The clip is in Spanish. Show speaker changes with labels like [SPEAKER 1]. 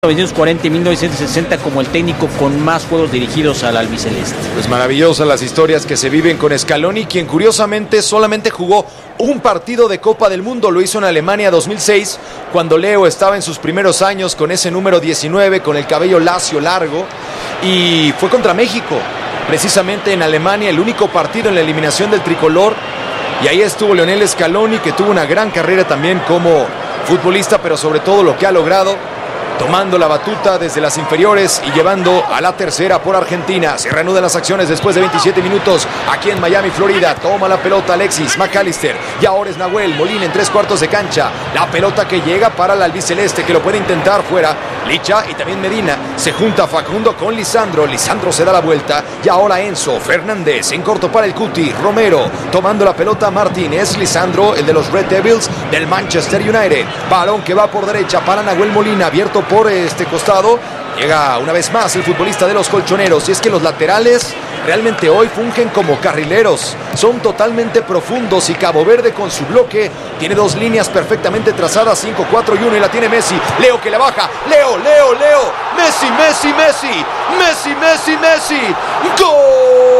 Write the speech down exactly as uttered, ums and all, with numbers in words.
[SPEAKER 1] mil novecientos cuarenta y mil novecientos sesenta como el técnico con más juegos dirigidos al albiceleste.
[SPEAKER 2] Pues maravillosas las historias que se viven con Scaloni, quien curiosamente solamente jugó un partido de Copa del Mundo. Lo hizo en Alemania dos mil seis, cuando Leo estaba en sus primeros años con ese número diecinueve, con el cabello lacio largo, y fue contra México, precisamente en Alemania, el único partido en la eliminación del tricolor. Y ahí estuvo Lionel Scaloni, que tuvo una gran carrera también como futbolista, pero sobre todo lo que ha logrado, tomando la batuta desde las inferiores y llevando a la tercera por Argentina. Se reanudan las acciones después de veintisiete minutos aquí en Miami, Florida. Toma la pelota Alexis McAllister y ahora es Nahuel Molina en tres cuartos de cancha. La pelota que llega para el albiceleste, que lo puede intentar fuera. Licha y también Medina. Se junta Facundo con Lisandro. Lisandro se da la vuelta y ahora Enzo Fernández en corto para el Cuti. Romero tomando la pelota Martínez. Lisandro, el de los Red Devils del Manchester United. Balón que va por derecha para Nahuel Molina, abierto por este costado. Llega una vez más el futbolista de los colchoneros. Y es que los laterales realmente hoy fungen como carrileros, son totalmente profundos, y Cabo Verde con su bloque tiene dos líneas perfectamente trazadas, cinco, cuatro y uno, y la tiene Messi. Leo que la baja, Leo, Leo, Leo, Messi, Messi, Messi, Messi, Messi, Messi, ¡gol!